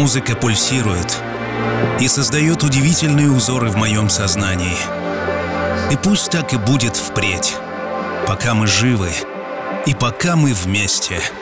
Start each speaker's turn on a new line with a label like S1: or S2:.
S1: Музыка пульсирует и создает удивительные узоры в моем сознании. И пусть так и будет впредь, пока мы живы и пока мы вместе.